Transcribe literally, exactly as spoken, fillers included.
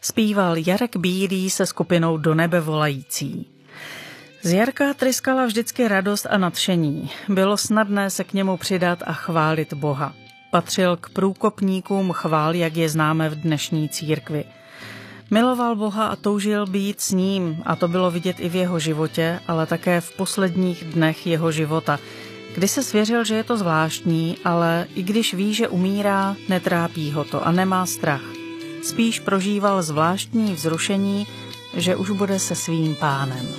Zpíval Jarek Bílý se skupinou Do nebe volající. Z Jarka tryskala vždycky radost a nadšení. Bylo snadné se k němu přidat a chválit Boha. Patřil k průkopníkům chvál, jak je známe v dnešní církvi. Miloval Boha a toužil být s ním, a to bylo vidět i v jeho životě, ale také v posledních dnech jeho života, kdy se svěřil, že je to zvláštní, ale i když ví, že umírá, netrápí ho to a nemá strach. Spíš prožíval zvláštní vzrušení, že už bude se svým pánem.